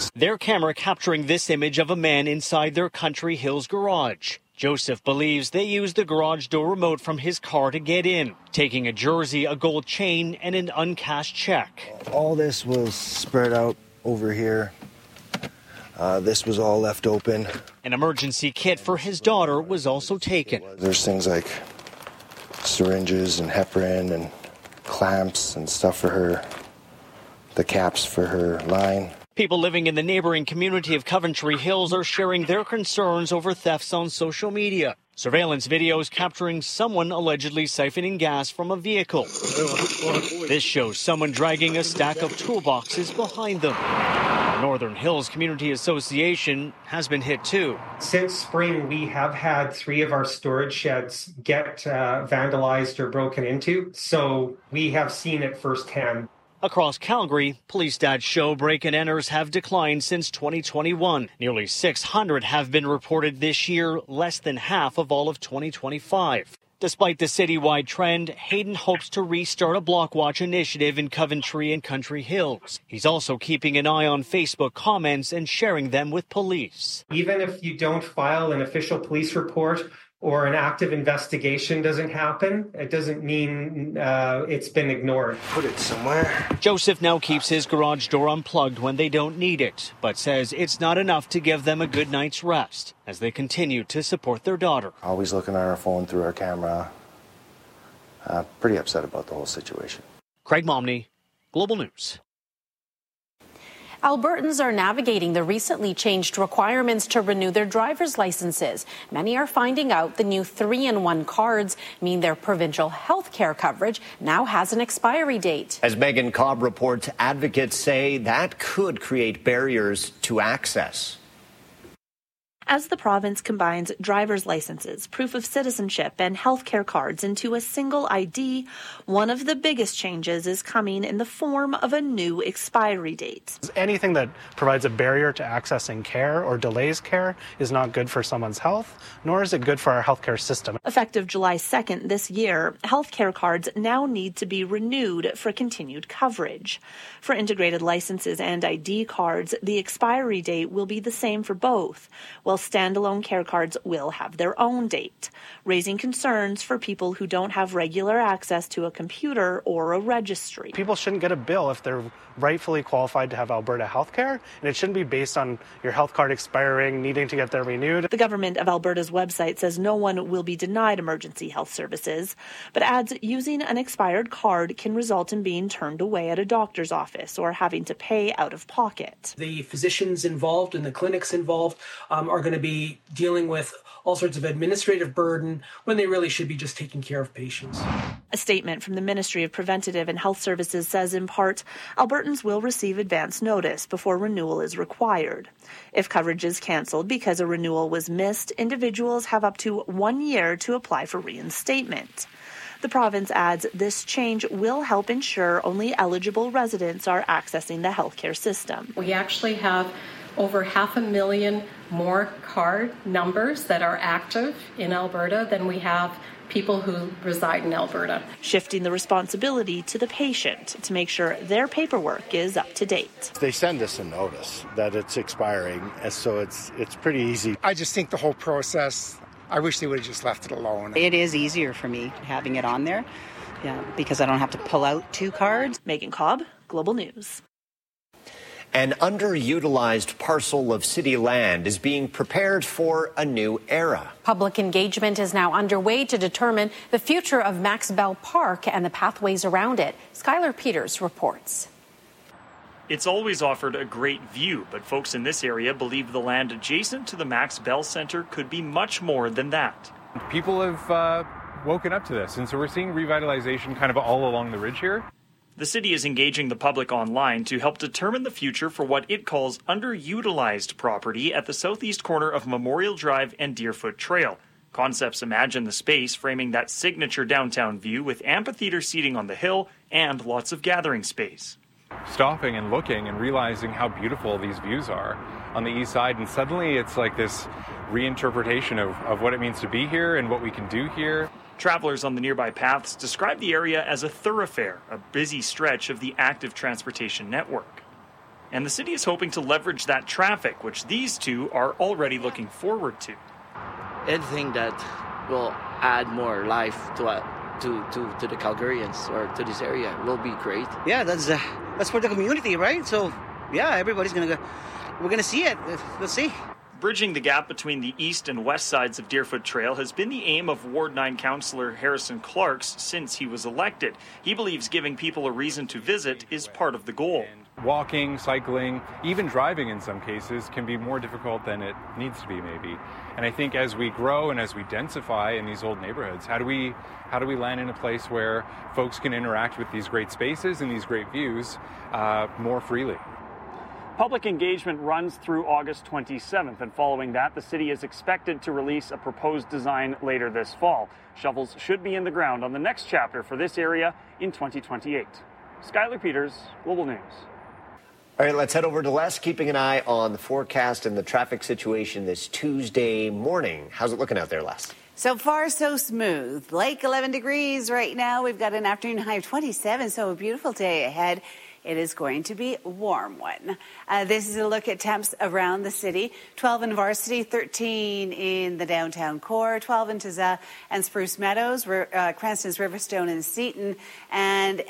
things. Their camera capturing this image of a man inside their Country Hills garage. Joseph believes they used the garage door remote from his car to get in, taking a jersey, a gold chain, and an uncashed check. All this was spread out over here. This was all left open. An emergency kit for his daughter was also taken. There's things like syringes and heparin and clamps and stuff for her, the caps for her line. People living in the neighboring community of Coventry Hills are sharing their concerns over thefts on social media. Surveillance videos capturing someone allegedly siphoning gas from a vehicle. This shows someone dragging a stack of toolboxes behind them. The Northern Hills Community Association has been hit too. Since spring, we have had 3 of our storage sheds get vandalized or broken into, so we have seen it firsthand. Across Calgary, police stats show break-and-enters have declined since 2021. Nearly 600 have been reported this year, less than half of all of 2025. Despite the citywide trend, Hayden hopes to restart a block watch initiative in Coventry and Country Hills. He's also keeping an eye on Facebook comments and sharing them with police. Even if you don't file an official police report or an active investigation doesn't happen, it doesn't mean it's been ignored. Put it somewhere. Joseph now keeps his garage door unplugged when they don't need it, but says it's not enough to give them a good night's rest as they continue to support their daughter. Always looking at our phone through our camera. Pretty upset about the whole situation. Craig Momney, Global News. Albertans are navigating the recently changed requirements to renew their driver's licenses. Many are finding out the new 3-in-1 cards mean their provincial health care coverage now has an expiry date. As Megan Cobb reports, advocates say that could create barriers to access. As the province combines driver's licenses, proof of citizenship, and healthcare cards into a single ID, one of the biggest changes is coming in the form of a new expiry date. Anything that provides a barrier to accessing care or delays care is not good for someone's health, nor is it good for our healthcare system. Effective July 2nd this year, healthcare cards now need to be renewed for continued coverage. For integrated licenses and ID cards, the expiry date will be the same for both, while standalone care cards will have their own date, raising concerns for people who don't have regular access to a computer or a registry. People shouldn't get a bill if they're rightfully qualified to have Alberta health care, and it shouldn't be based on your health card expiring, needing to get that renewed. The government of Alberta's website says no one will be denied emergency health services, but adds using an expired card can result in being turned away at a doctor's office or having to pay out of pocket. The physicians involved and the clinics involved are going to be dealing with all sorts of administrative burden when they really should be just taking care of patients. A statement from the Ministry of Preventative and Health Services says, in part, Albertans will receive advance notice before renewal is required. If coverage is cancelled because a renewal was missed, individuals have up to 1 year to apply for reinstatement. The province adds this change will help ensure only eligible residents are accessing the healthcare system. We actually have over 500,000 more card numbers that are active in Alberta than we have people who reside in Alberta. Shifting the responsibility to the patient to make sure their paperwork is up to date. They send us a notice that it's expiring, so it's pretty easy. I just think the whole process, I wish they would have just left it alone. It is easier for me having it on there, because I don't have to pull out 2 cards. Megan Cobb, Global News. An underutilized parcel of city land is being prepared for a new era. Public engagement is now underway to determine the future of Max Bell Park and the pathways around it. Skylar Peters reports. It's always offered a great view, but folks in this area believe the land adjacent to the Max Bell Centre could be much more than that. People have woken up to this, and so we're seeing revitalization kind of all along the ridge here. The city is engaging the public online to help determine the future for what it calls underutilized property at the southeast corner of Memorial Drive and Deerfoot Trail. Concepts imagine the space framing that signature downtown view with amphitheater seating on the hill and lots of gathering space. Stopping and looking and realizing how beautiful these views are on the east side, and suddenly it's like this reinterpretation of what it means to be here and what we can do here. Travelers on the nearby paths describe the area as a thoroughfare, a busy stretch of the active transportation network. and the city is hoping to leverage that traffic, which these two are already looking forward to. Anything that will add more life to the Calgarians or to this area will be great. Yeah, that's for the community, right? So, yeah, everybody's we're gonna see it. Let's see. Bridging the gap between the east and west sides of Deerfoot Trail has been the aim of Ward 9 Councillor Harrison Clarks since he was elected. He believes giving people a reason to visit is part of the goal. Walking, cycling, even driving in some cases can be more difficult than it needs to be maybe. And I think as we grow and as we densify in these old neighborhoods, how do we land in a place where folks can interact with these great spaces and these great views more freely? Public engagement runs through August 27th, and following that, the city is expected to release a proposed design later this fall. Shovels should be in the ground on the next chapter for this area in 2028. Skylar Peters, Global News. All right, let's head over to Les, keeping an eye on the forecast and the traffic situation this Tuesday morning. How's it looking out there, Les? So far, so smooth. Lake 11 degrees right now. We've got an afternoon high of 27, so a beautiful day ahead. It is going to be a warm one. This is a look at temps around the city. 12 in Varsity, 13 in the downtown core, 12 in Taza and Spruce Meadows, Cranston's Riverstone and Seton, and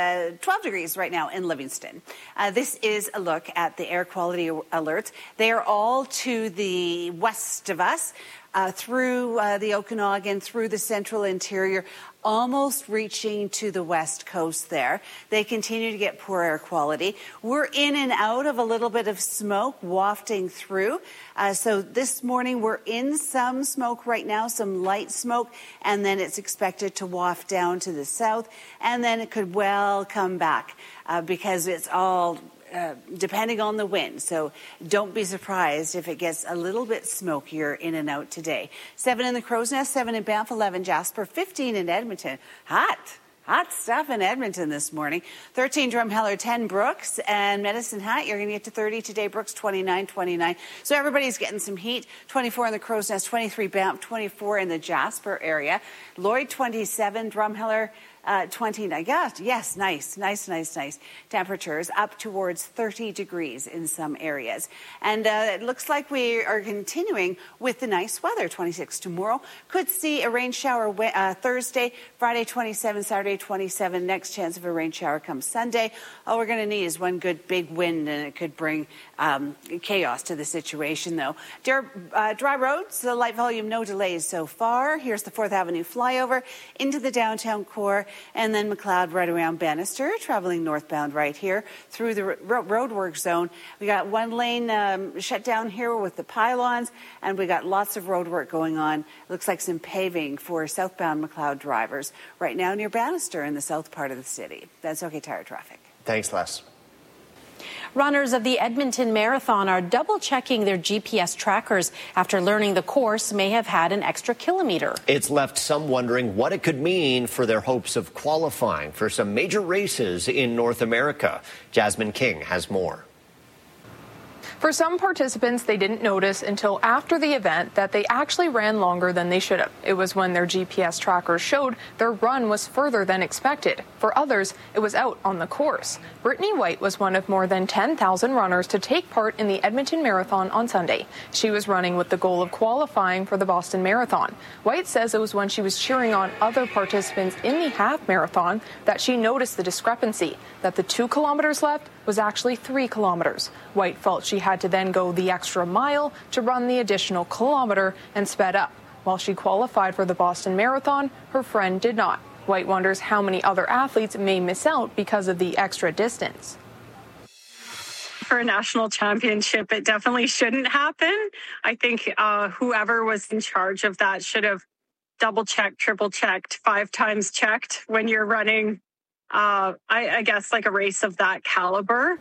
12 degrees right now in Livingston. This is a look at the air quality alerts. They are all to the west of us. Through the Okanagan, through the central interior, almost reaching to the west coast there. They continue to get poor air quality. We're in and out of a little bit of smoke wafting through. So this morning we're in some smoke right now, some light smoke, and then it's expected to waft down to the south, and then it could well come back because it's all depending on the wind. So don't be surprised if it gets a little bit smokier in and out today. 7 in the Crow's Nest, 7 in Banff, 11 Jasper, 15 in Edmonton. Hot stuff in Edmonton this morning. 13 Drumheller, 10 Brooks, and Medicine Hat, you're going to get to 30 today. Brooks, 29. So everybody's getting some heat. 24 in the Crow's Nest, 23 Banff, 24 in the Jasper area. Lloyd, 27, Drumheller, 29. Yes, nice. Temperatures up towards 30 degrees in some areas. And it looks like we are continuing with the nice weather. 26 tomorrow. Could see a rain shower Thursday, Friday 27, Saturday 27. Next chance of a rain shower comes Sunday. All we're going to need is one good big wind, and it could bring chaos to the situation, though. Dry roads, light volume, no delays so far. Here's the 4th Avenue flyover into the downtown core. And then McLeod right around Bannister, traveling northbound right here through the roadwork zone. We got one lane shut down here with the pylons, and we got lots of road work going on. Looks like some paving for southbound McLeod drivers right now near Bannister in the south part of the city. That's OK Tire traffic. Thanks, Les. Runners of the Edmonton Marathon are double-checking their GPS trackers after learning the course may have had an extra kilometer. It's left some wondering what it could mean for their hopes of qualifying for some major races in North America. Jasmine King has more. For some participants, they didn't notice until after the event that they actually ran longer than they should have. It was when their GPS trackers showed their run was further than expected. For others, it was out on the course. Brittany White was one of more than 10,000 runners to take part in the Edmonton Marathon on Sunday. She was running with the goal of qualifying for the Boston Marathon. White says it was when she was cheering on other participants in the half marathon that she noticed the discrepancy, that the 2 kilometers left was actually 3 kilometers. White felt she had to then go the extra mile to run the additional kilometer and sped up. While she qualified for the Boston Marathon, her friend did not. White wonders how many other athletes may miss out because of the extra distance. For a national championship, it definitely shouldn't happen. I think whoever was in charge of that should have double-checked, triple-checked, 5 times checked when you're running I guess like a race of that caliber.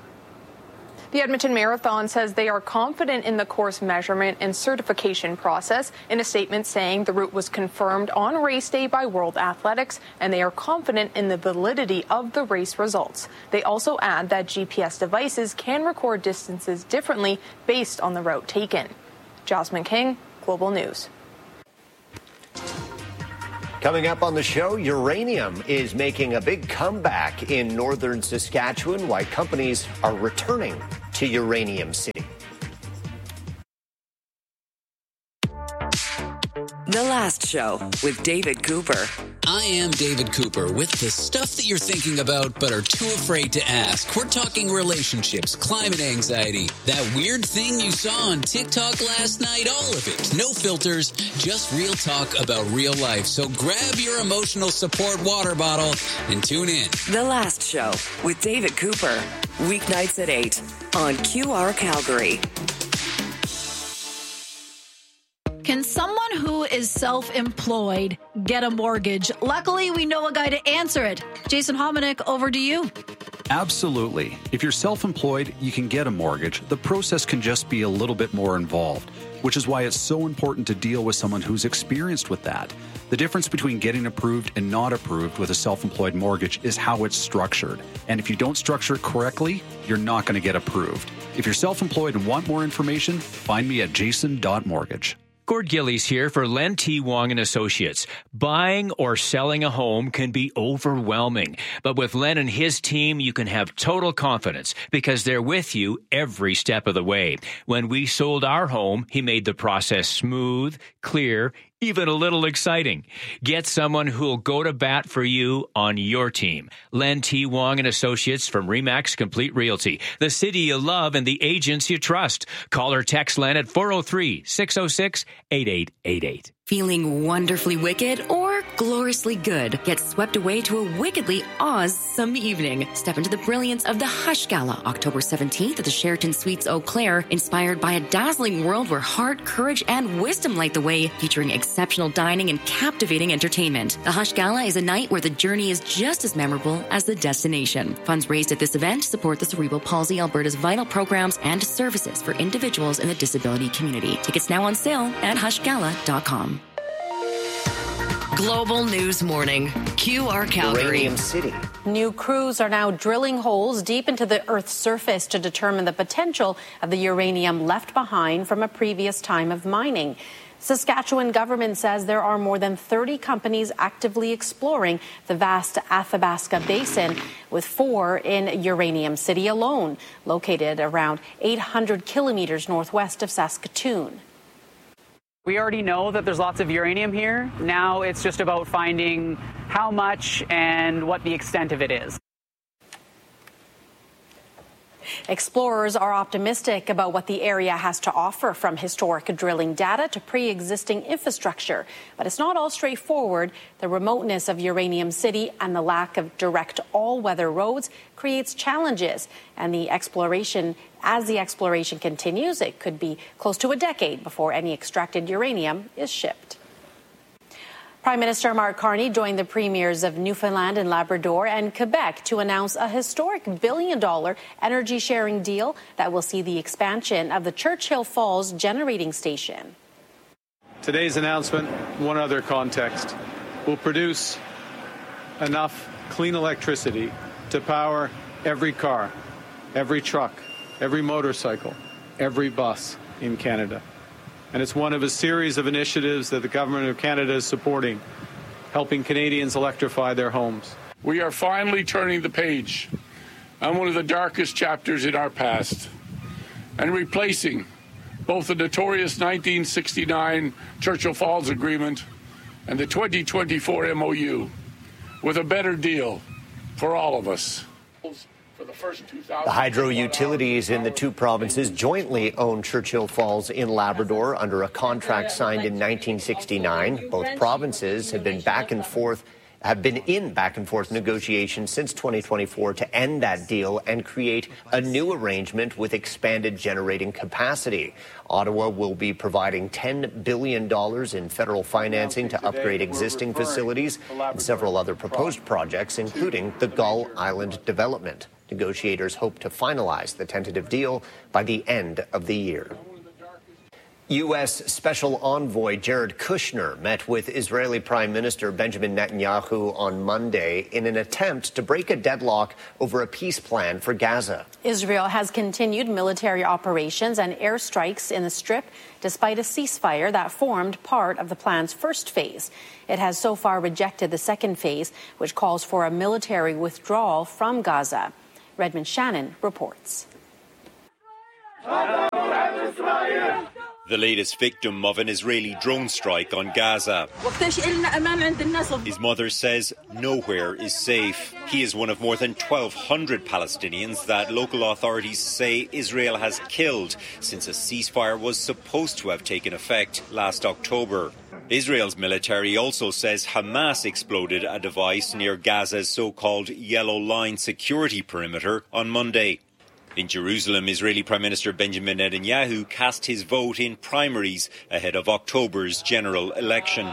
The Edmonton Marathon says they are confident in the course measurement and certification process, in a statement saying the route was confirmed on race day by World Athletics, and they are confident in the validity of the race results. They also add that GPS devices can record distances differently based on the route taken. Jasmine King, Global News. Coming up on the show, uranium is making a big comeback in northern Saskatchewan. Why companies are returning to Uranium City. The Last Show with David Cooper. I am David Cooper with the stuff that you're thinking about but are too afraid to ask. We're talking relationships, climate anxiety, that weird thing you saw on TikTok last night, all of it. No filters, just real talk about real life. So grab your emotional support water bottle and tune in. The Last Show with David Cooper. Weeknights at 8 on QR Calgary. Can someone who is self-employed get a mortgage? Luckily, we know a guy to answer it. Jason Hominick, over to you. Absolutely. If you're self-employed, you can get a mortgage. The process can just be a little bit more involved, which is why it's so important to deal with someone who's experienced with that. The difference between getting approved and not approved with a self-employed mortgage is how it's structured. And if you don't structure it correctly, you're not going to get approved. If you're self-employed and want more information, find me at jason.mortgage. Gord Gillies here for Len T. Wong and Associates. Buying or selling a home can be overwhelming, but with Len and his team, you can have total confidence because they're with you every step of the way. When we sold our home, he made the process smooth, clear, even a little exciting. Get someone who'll go to bat for you on your team. Len T. Wong and Associates from RE/MAX Complete Realty. The city you love and the agents you trust. Call or text Len at 403-606-8888. Feeling wonderfully wicked or gloriously good? Get swept away to a wickedly awesome evening. Step into the brilliance of the Hush Gala, October 17th at the Sheraton Suites Eau Claire, inspired by a dazzling world where heart, courage, and wisdom light the way, featuring exceptional dining and captivating entertainment. The Hush Gala is a night where the journey is just as memorable as the destination. Funds raised at this event support the Cerebral Palsy Alberta's vital programs and services for individuals in the disability community. Tickets now on sale at hushgala.com. Global News Morning, QR Calgary. Uranium City. New crews are now drilling holes deep into the Earth's surface to determine the potential of the uranium left behind from a previous time of mining. Saskatchewan government says there are more than 30 companies actively exploring the vast Athabasca Basin, with 4 in Uranium City alone, located around 800 kilometers northwest of Saskatoon. We already know that there's lots of uranium here. Now it's just about finding how much and what the extent of it is. Explorers are optimistic about what the area has to offer, from historic drilling data to pre-existing infrastructure. But it's not all straightforward. The remoteness of Uranium City and the lack of direct all-weather roads creates challenges. And as the exploration continues, it could be close to a decade before any extracted uranium is shipped. Prime Minister Mark Carney joined the premiers of Newfoundland and Labrador and Quebec to announce a historic $1 billion energy-sharing deal that will see the expansion of the Churchill Falls generating station. Today's announcement, one other context, will produce enough clean electricity to power every car, every truck, every motorcycle, every bus in Canada. And it's one of a series of initiatives that the Government of Canada is supporting, helping Canadians electrify their homes. We are finally turning the page on one of the darkest chapters in our past and replacing both the notorious 1969 Churchill Falls Agreement and the 2024 MOU with a better deal for all of us. The hydro utilities in the two provinces jointly own Churchill Falls in Labrador under a contract signed in 1969. Both provinces have been in back and forth negotiations since 2024 to end that deal and create a new arrangement with expanded generating capacity. Ottawa will be providing $10 billion in federal financing to upgrade existing facilities and several other proposed projects, including the Gull Island development. Negotiators hope to finalize the tentative deal by the end of the year. U.S. Special Envoy Jared Kushner met with Israeli Prime Minister Benjamin Netanyahu on Monday in an attempt to break a deadlock over a peace plan for Gaza. Israel has continued military operations and airstrikes in the Strip despite a ceasefire that formed part of the plan's first phase. It has so far rejected the second phase, which calls for a military withdrawal from Gaza. Redmond Shannon reports. The latest victim of an Israeli drone strike on Gaza. His mother says nowhere is safe. He is one of more than 1,200 Palestinians that local authorities say Israel has killed since a ceasefire was supposed to have taken effect last October. Israel's military also says Hamas exploded a device near Gaza's so-called Yellow Line security perimeter on Monday. In Jerusalem, Israeli Prime Minister Benjamin Netanyahu cast his vote in primaries ahead of October's general election.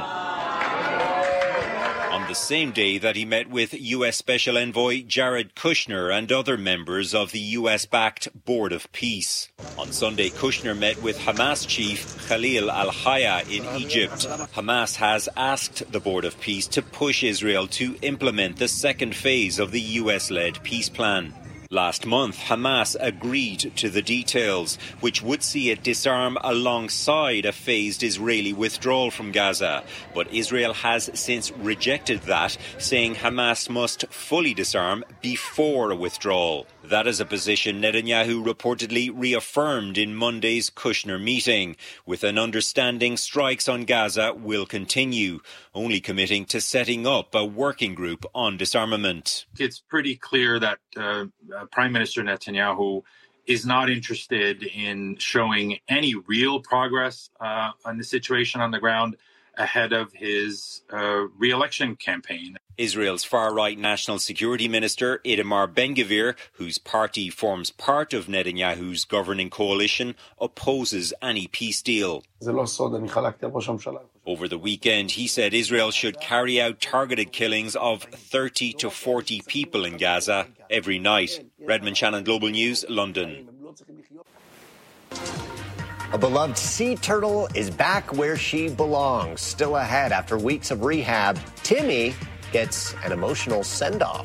On the same day that he met with U.S. Special Envoy Jared Kushner and other members of the U.S.-backed Board of Peace. On Sunday, Kushner met with Hamas chief Khalil al-Hayya in Egypt. Hamas has asked the Board of Peace to push Israel to implement the second phase of the U.S.-led peace plan. Last month, Hamas agreed to the details, which would see it disarm alongside a phased Israeli withdrawal from Gaza. But Israel has since rejected that, saying Hamas must fully disarm before a withdrawal. That is a position Netanyahu reportedly reaffirmed in Monday's Kushner meeting, with an understanding strikes on Gaza will continue, only committing to setting up a working group on disarmament. It's pretty clear that Prime Minister Netanyahu is not interested in showing any real progress on the situation on the ground ahead of his re-election campaign. Israel's far-right National Security Minister Itamar Ben-Gvir, whose party forms part of Netanyahu's governing coalition, opposes any peace deal. Over the weekend, he said Israel should carry out targeted killings of 30 to 40 people in Gaza every night. Redmond Shannon, Global News, London. A beloved sea turtle is back where she belongs. Still ahead after weeks of rehab, Timmy gets an emotional send-off.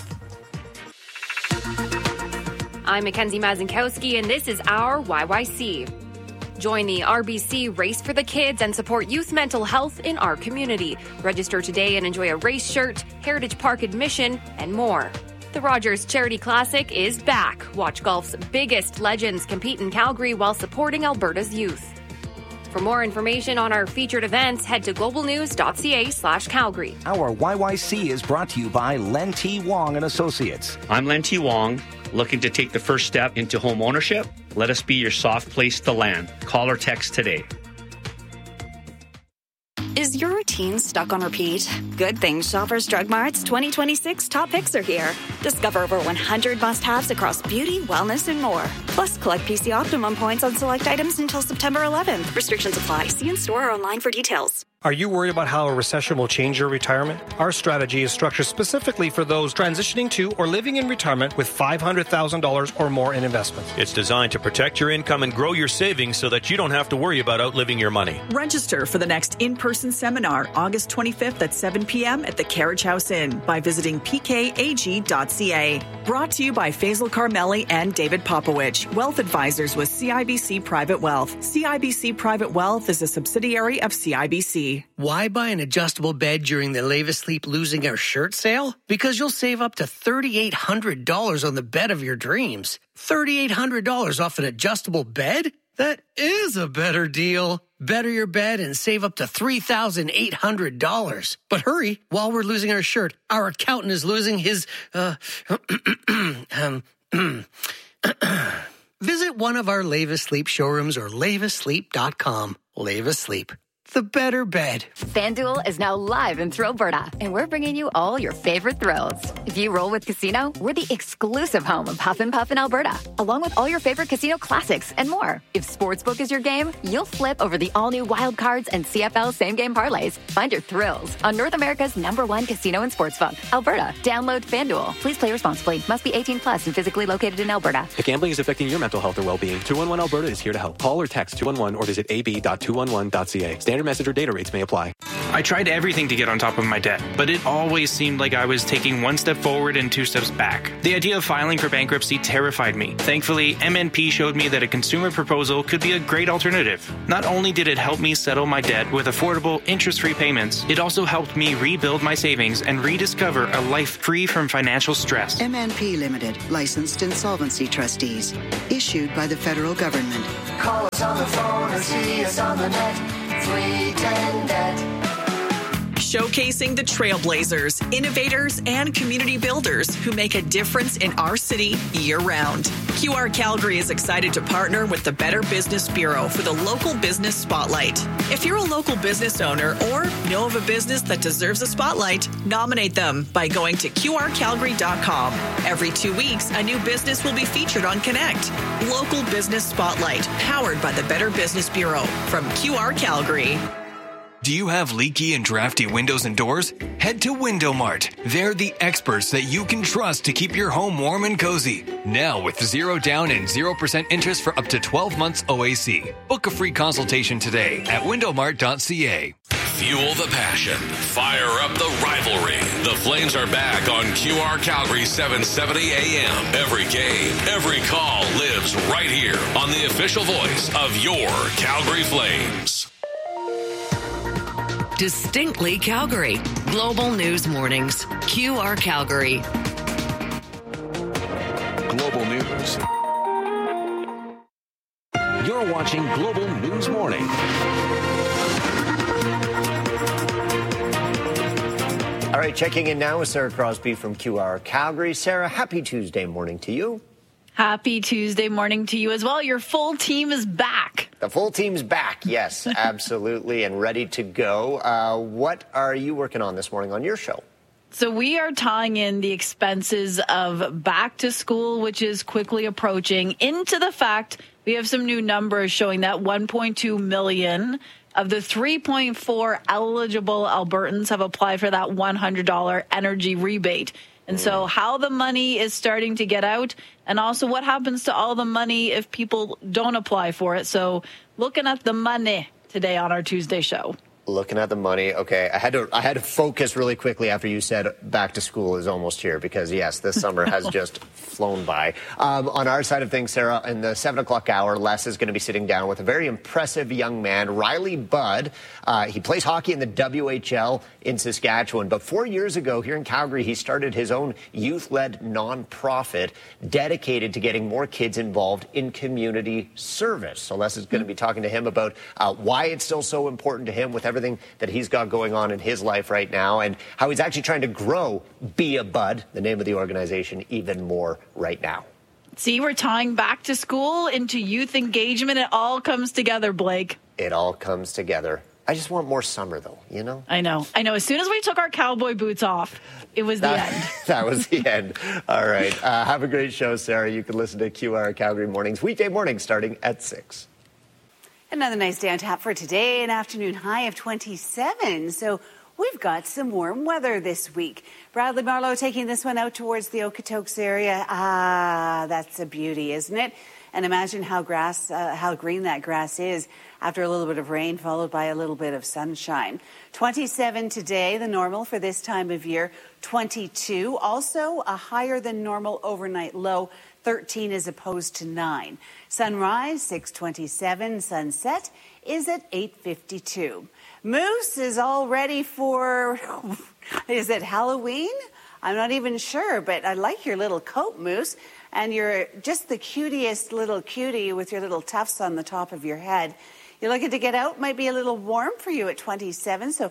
I'm Mackenzie Mazinkowski, and this is our YYC. Join the RBC Race for the Kids and support youth mental health in our community. Register today and enjoy a race shirt, Heritage Park admission, and more. The Rogers Charity Classic is back. Watch golf's biggest legends compete in Calgary while supporting Alberta's youth. For more information on our featured events, head to globalnews.ca/Calgary. Our YYC is brought to you by Len T. Wong and Associates. I'm Len T. Wong, looking to take the first step into home ownership. Let us be your soft place to land. Call or text today. Is your routine stuck on repeat? Good thing Shoppers Drug Mart's 2026 top picks are here. Discover over 100 must-haves across beauty, wellness, and more. Plus, collect PC Optimum points on select items until September 11th. Restrictions apply. See in-store or online for details. Are you worried about how a recession will change your retirement? Our strategy is structured specifically for those transitioning to or living in retirement with $500,000 or more in investments. It's designed to protect your income and grow your savings so that you don't have to worry about outliving your money. Register for the next in-person seminar, August 25th at 7 p.m. at the Carriage House Inn by visiting pkag.ca. Brought to you by Faisal Carmeli and David Popowich, Wealth Advisors with CIBC Private Wealth. CIBC Private Wealth is a subsidiary of CIBC. Why buy an adjustable bed during the Leva Sleep Losing Our Shirt sale? Because you'll save up to $3,800 on the bed of your dreams. $3,800 off an adjustable bed? That is a better deal. Better your bed and save up to $3,800. But hurry, while we're losing our shirt, our accountant is losing his, Visit one of our Leva Sleep showrooms or levasleep.com. Leva Sleep. the better bed. FanDuel is now live in Thrillberta, and we're bringing you all your favorite thrills. If you roll with Casino, we're the exclusive home of Huff and Puff in Alberta, along with all your favorite casino classics and more. If Sportsbook is your game, you'll flip over the all-new Wild Cards and CFL same-game parlays. Find your thrills on North America's #1 casino and sportsbook, Alberta. Download FanDuel. Please play responsibly. Must be 18 plus and physically located in Alberta. If gambling is affecting your mental health or well-being, 211 Alberta is here to help. Call or text 211 or visit ab.211.ca. Standard message or data rates may apply. I tried everything to get on top of my debt, but it always seemed like I was taking one step forward and 2 steps back. The idea of filing for bankruptcy terrified me. Thankfully, MNP showed me that a consumer proposal could be a great alternative. Not only did it help me settle my debt with affordable, interest-free payments, it also helped me rebuild my savings and rediscover a life free from financial stress. MNP Limited, licensed insolvency trustees, issued by the federal government. Call us on the phone or see us on the net. 310-NET. Showcasing the trailblazers, innovators, and community builders who make a difference in our city year-round. QR Calgary is excited to partner with the Better Business Bureau for the Local Business Spotlight. If you're a local business owner or know of a business that deserves a spotlight, nominate them by going to qrcalgary.com. Every 2 weeks, a new business will be featured on Connect. Local Business Spotlight, powered by the Better Business Bureau from QR Calgary. Do you have leaky and drafty windows and doors? Head to Window Mart. They're the experts that you can trust to keep your home warm and cozy. Now with 0 down and 0% interest for up to 12 months OAC. Book a free consultation today at windowmart.ca. Fuel the passion. Fire up the rivalry. The Flames are back on QR Calgary 770 AM. Every game, every call lives right here on the official voice of your Calgary Flames. Distinctly Calgary. Global News Mornings. QR Calgary. Global News. You're watching Global News Morning. All right, checking in now with Sarah Crosby from QR Calgary. Sarah, happy Tuesday morning to you. Happy Tuesday morning to you as well. Your full team is back. The full team's back, yes, absolutely, and ready to go. What are you working on this morning on your show? So we are tying in the expenses of back to school, which is quickly approaching, into the fact we have some new numbers showing that 1.2 million of the 3.4 eligible Albertans have applied for that $100 energy rebate. And so how the money is starting to get out, and also what happens to all the money if people don't apply for it. So looking at the money today on our Tuesday show. Looking at the money. Okay, I had to focus really quickly after you said back to school is almost here, because yes, this summer has just flown by. On our side of things, Sarah, in the 7 o'clock hour, Les is going to be sitting down with a very impressive young man, Riley Budd. He plays hockey in the WHL in Saskatchewan, but 4 years ago here in Calgary, he started his own youth-led nonprofit dedicated to getting more kids involved in community service. So Les is going to be talking to him about why it's still so important to him with everything that he's got going on in his life right now, and how he's actually trying to grow Be a Bud, the name of the organization, even more right now. See, we're tying back to school into youth engagement. It all comes together, Blake. It all comes together. I just want more summer, though, you know? I know. As soon as we took our cowboy boots off, it was the end. That was the end. All right. Have a great show, Sarah. You can listen to QR Calgary Mornings, weekday mornings starting at 6. Another nice day on tap for today, an afternoon high of 27. So we've got some warm weather this week. Bradley Marlowe taking this one out towards the Okotoks area. That's a beauty, isn't it? And imagine how green that grass is after a little bit of rain followed by a little bit of sunshine. 27 today, the normal for this time of year. 22, also a higher than normal overnight low. 13 as opposed to 9. Sunrise, 6:27. Sunset is at 8:52. Moose is all ready for, is it Halloween? I'm not even sure, but I like your little coat, Moose. And you're just the cutest little cutie with your little tufts on the top of your head. You're looking to get out, might be a little warm for you at 27, so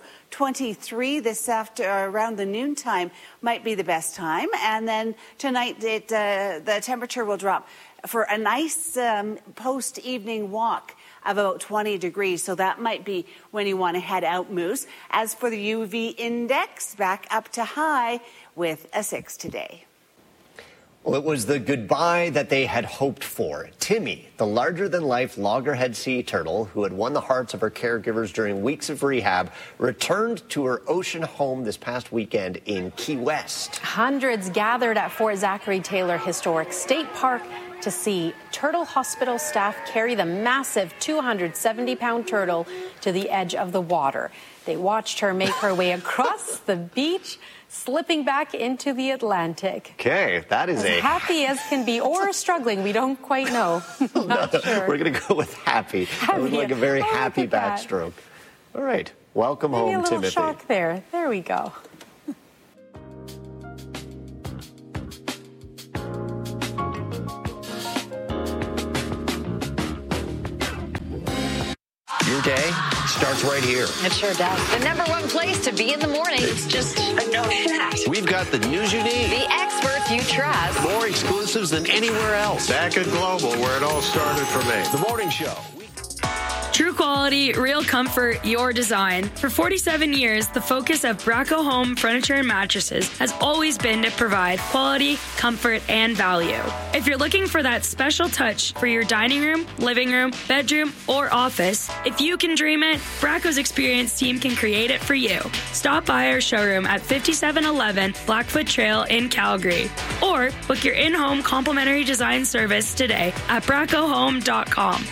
23 this around the noontime might be the best time. And then tonight the temperature will drop for a nice post-evening walk of about 20 degrees. So that might be when you want to head out, Moose. As for the UV index, back up to high with a 6 today. Well, it was the goodbye that they had hoped for. Timmy, the larger-than-life loggerhead sea turtle who had won the hearts of her caregivers during weeks of rehab, returned to her ocean home this past weekend in Key West. Hundreds gathered at Fort Zachary Taylor Historic State Park to see Turtle Hospital staff carry the massive 270-pound turtle to the edge of the water. They watched her make her way across the beach, slipping back into the Atlantic. Okay, that is as happy as can be, or struggling, we don't quite know. Not sure. We're going to go with happy. It was like a very happy backstroke. All right, welcome home, Timothy. Timothy. Shock there. There we go. Your day starts right here. It sure does. The number one place to be in the morning. It's just a known fact. We've got the news you need. The experts you trust. More exclusives than anywhere else. Back at Global, where it all started for me. The Morning Show. True quality, real comfort, your design. For 47 years, the focus of Braco Home Furniture and Mattresses has always been to provide quality, comfort, and value. If you're looking for that special touch for your dining room, living room, bedroom, or office, if you can dream it, Braco's experienced team can create it for you. Stop by our showroom at 5711 Blackfoot Trail in Calgary, or book your in-home complimentary design service today at bracohome.com.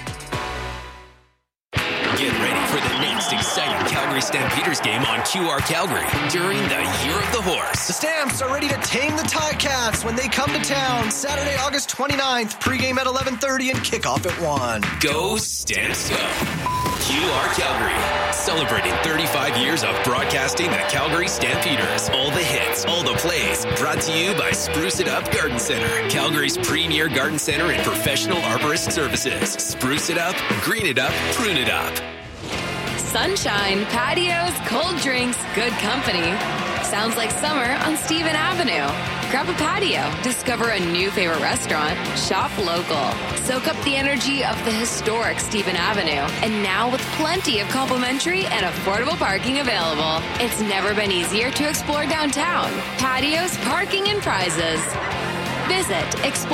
Get ready for the next exciting Calgary Stampeders game on QR Calgary during the Year of the Horse. The Stamps are ready to tame the Ticats when they come to town. Saturday, August 29th, pregame at 11:30 and kickoff at 1. Go Stamps Go! QR Calgary, celebrating 35 years of broadcasting the Calgary Stampeders. All the hits, all the plays, brought to you by Spruce It Up Garden Center, Calgary's premier garden center and professional arborist services. Spruce it up, green it up, prune it up. Sunshine, patios, cold drinks, good company. Sounds like summer on Stephen Avenue. Grab a patio, discover a new favorite restaurant, shop local. Soak up the energy of the historic Stephen Avenue. And now with plenty of complimentary and affordable parking available. It's never been easier to explore downtown. Patios, parking, and prizes. Visit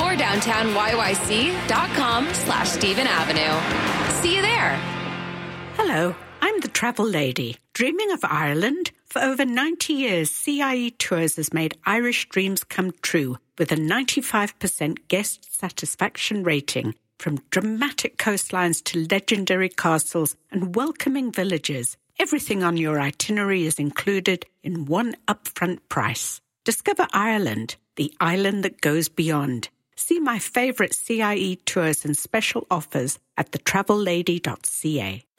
exploredowntownyyc.com/Stephen Avenue. See you there. Hello, I'm the Travel Lady. Dreaming of Ireland? For over 90 years, CIE Tours has made Irish dreams come true with a 95% guest satisfaction rating. From dramatic coastlines to legendary castles and welcoming villages, everything on your itinerary is included in one upfront price. Discover Ireland, the island that goes beyond. See my favourite CIE Tours and special offers at thetravellady.ca.